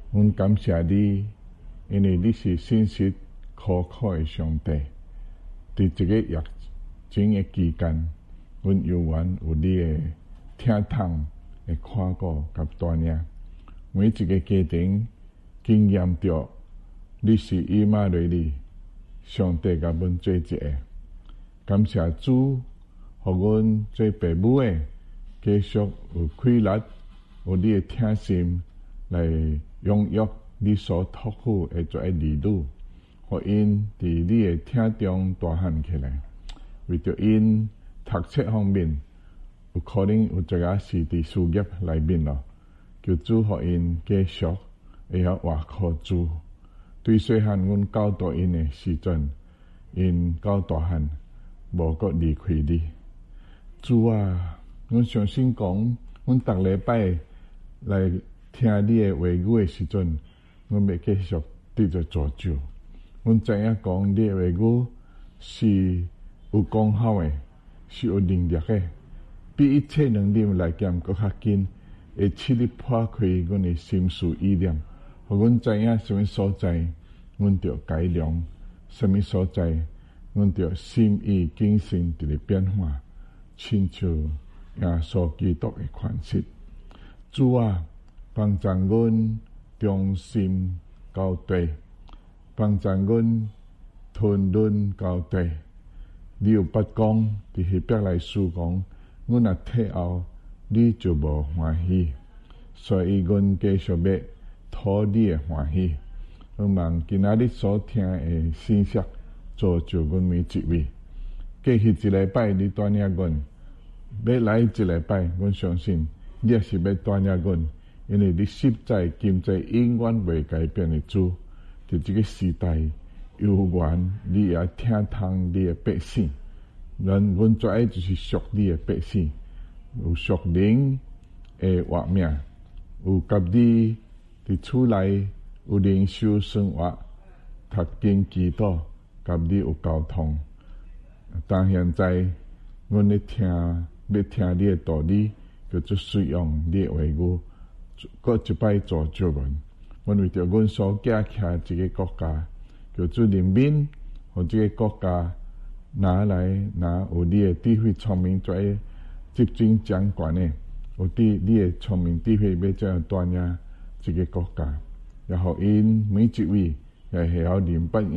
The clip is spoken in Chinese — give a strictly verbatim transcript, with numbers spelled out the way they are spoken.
阮感谢你，因为你是信实可靠的上帝。伫这个疫情的期间，阮有缘有你的听筒的看顾甲带领，每一个家庭经验着你是以马内利，上帝甲阮做一个。感谢主，互阮做父母的继续有气力，有你的听心来拥有你所托付的做儿女，互因伫你的听中大汉起来。为着因读册方面有可能有一个是伫事业内面咯，求主互因继续会晓活靠主。对细汉阮教导因的时阵，因到大汉无阁离开你。主啊，阮相信讲，阮逐礼拜来听你的话语的时阵，阮要继续得着造就。阮知影讲，你的话语是有功效的，是有能力的，比一切能力来讲搁较紧，会试哩破开阮的心思意念，互阮知影什么所在，阮着改良；什么所在，阮着心意谨慎伫咧变化，亲像耶稣基督的款式。主啊，帮助阮忠心到底，帮助阮吞忍到底。你有捌讲伫希伯来书讲，阮若退后，你就无欢喜，所以阮继续要讨你的欢喜。阮望今仔日所听的信息，造就阮每一位。过去一礼拜你带领阮，要来一礼拜，阮相信你也是要带领阮，因为你实在今在永远未改变的主。伫这个时代，有缘你也听通你的百姓，咱阮最爱就是属你的百姓，有属灵的活命，有甲你伫厝内有灵修生活，读经祈祷，甲你有交通。但现在阮咧听，要听你的道理，就做使用你的话语，搁一摆造就阮。阮为着阮所寄徛这个国家，求主人民和这个国家拿来拿有你的智慧聪明，做执政掌权的，有啲你的聪明智慧要怎样带领这个国家，也互因每一位也会晓明白影